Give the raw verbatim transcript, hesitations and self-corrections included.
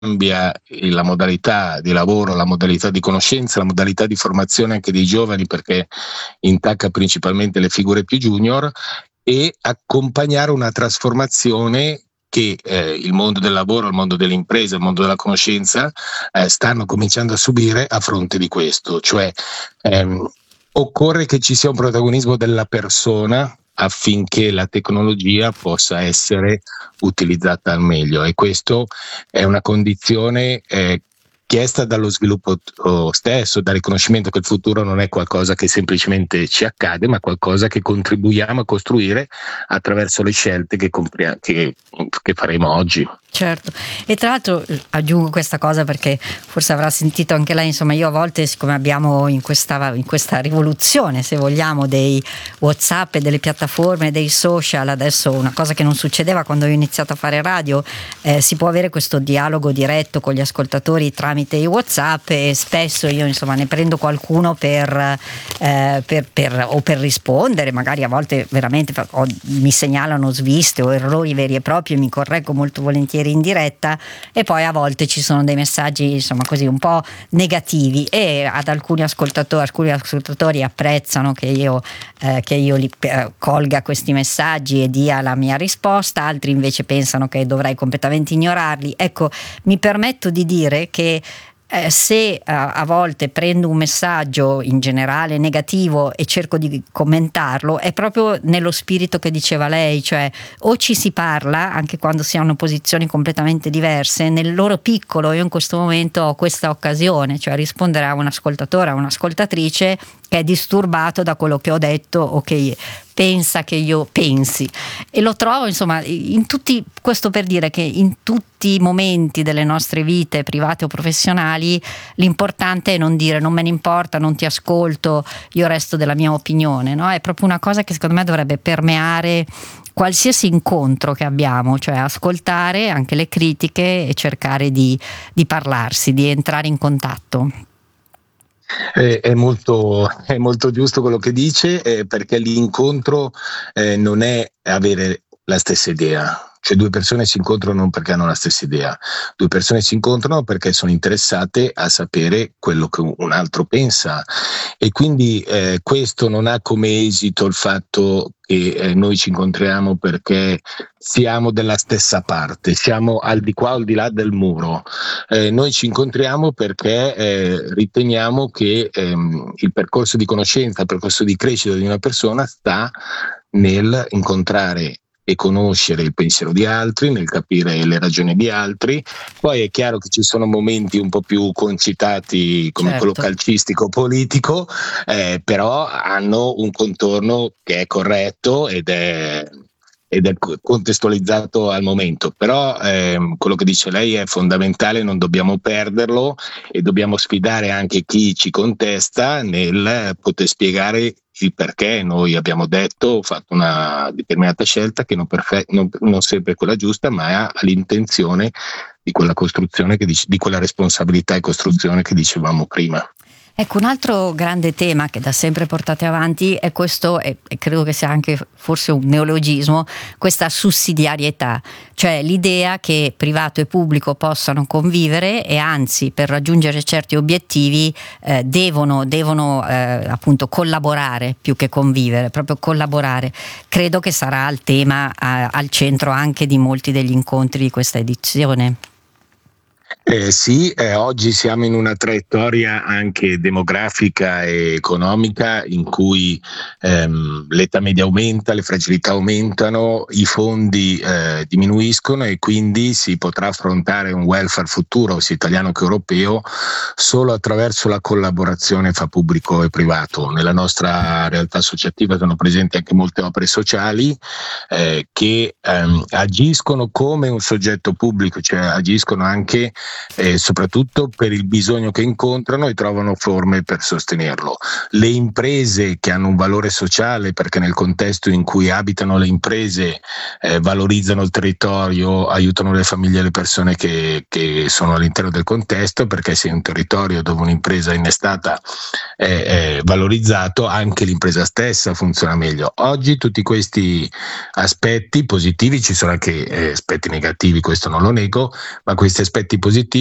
cambia la modalità di lavoro, la modalità di conoscenza, la modalità di formazione anche dei giovani, perché intacca principalmente le figure più junior, e accompagnare una trasformazione che eh, il mondo del lavoro, il mondo delle imprese, il mondo della conoscenza eh, stanno cominciando a subire a fronte di questo, cioè ehm, occorre che ci sia un protagonismo della persona affinché la tecnologia possa essere utilizzata al meglio, e questo è una condizione eh, chiesta dallo sviluppo stesso, dal riconoscimento che il futuro non è qualcosa che semplicemente ci accade, ma qualcosa che contribuiamo a costruire attraverso le scelte che, compri- che, che faremo oggi. Certo, e tra l'altro aggiungo questa cosa perché forse avrà sentito anche lei, insomma io a volte, siccome abbiamo in questa, in questa rivoluzione, se vogliamo, dei WhatsApp e delle piattaforme, dei social, adesso una cosa che non succedeva quando ho iniziato a fare radio, eh, si può avere questo dialogo diretto con gli ascoltatori tramite i WhatsApp, e spesso io insomma ne prendo qualcuno per, eh, per, per o per rispondere, magari a volte veramente o, mi segnalano sviste o errori veri e propri e mi correggo molto volentieri in diretta, e poi a volte ci sono dei messaggi insomma così un po' negativi, e ad alcuni ascoltatori alcuni ascoltatori apprezzano che io eh, che io li eh, colga questi messaggi e dia la mia risposta, altri invece pensano che dovrei completamente ignorarli. Ecco, mi permetto di dire che Eh, se uh, a volte prendo un messaggio in generale negativo e cerco di commentarlo, è proprio nello spirito che diceva lei, cioè o ci si parla anche quando si hanno posizioni completamente diverse nel loro piccolo. Io in questo momento ho questa occasione, cioè rispondere a un ascoltatore, a un'ascoltatrice che è disturbato da quello che ho detto o che pensa che io pensi, e lo trovo insomma in tutti, questo per dire che in tutti i momenti delle nostre vite private o professionali l'importante è non dire non me ne importa, non ti ascolto, io resto della mia opinione, no? È proprio una cosa che secondo me dovrebbe permeare qualsiasi incontro che abbiamo, cioè ascoltare anche le critiche e cercare di, di parlarsi, di entrare in contatto. È, è, molto, è molto giusto quello che dice, eh, perché l'incontro eh, non è avere la stessa idea. Cioè due persone si incontrano non perché hanno la stessa idea, due persone si incontrano perché sono interessate a sapere quello che un altro pensa, e quindi eh, questo non ha come esito il fatto che eh, noi ci incontriamo perché siamo della stessa parte, siamo al di qua o al di là del muro. Eh, noi ci incontriamo perché eh, riteniamo che ehm, il percorso di conoscenza, il percorso di crescita di una persona sta nel incontrare e conoscere il pensiero di altri, nel capire le ragioni di altri. Poi è chiaro che ci sono momenti un po' più concitati come certo. quello calcistico politico, eh, però hanno un contorno che è corretto ed è ed è contestualizzato al momento, però ehm, quello che dice lei è fondamentale, non dobbiamo perderlo, e dobbiamo sfidare anche chi ci contesta nel poter spiegare il perché noi abbiamo detto, fatto una determinata scelta che non, perfe- non, non sempre è quella giusta, ma ha l'intenzione di quella costruzione che dice, di quella responsabilità e costruzione che dicevamo prima. Ecco, un altro grande tema che da sempre portate avanti è questo, e credo che sia anche forse un neologismo, questa sussidiarietà, cioè l'idea che privato e pubblico possano convivere, e anzi per raggiungere certi obiettivi eh, devono, devono eh, appunto collaborare più che convivere, proprio collaborare. Credo che sarà il tema eh, al centro anche di molti degli incontri di questa edizione. Eh, sì, eh, oggi siamo in una traiettoria anche demografica e economica in cui ehm, l'età media aumenta, le fragilità aumentano, i fondi eh, diminuiscono, e quindi si potrà affrontare un welfare futuro, sia italiano che europeo, solo attraverso la collaborazione fra pubblico e privato. Nella nostra realtà associativa sono presenti anche molte opere sociali eh, che ehm, agiscono come un soggetto pubblico, cioè agiscono anche Eh, soprattutto per il bisogno che incontrano e trovano forme per sostenerlo. Le imprese che hanno un valore sociale, perché nel contesto in cui abitano le imprese eh, valorizzano il territorio, aiutano le famiglie e le persone che, che sono all'interno del contesto, perché se è un territorio dove un'impresa innestata è, è valorizzato, anche l'impresa stessa funziona meglio. Oggi tutti questi aspetti positivi, ci sono anche eh, aspetti negativi, questo non lo nego, ma questi aspetti positivi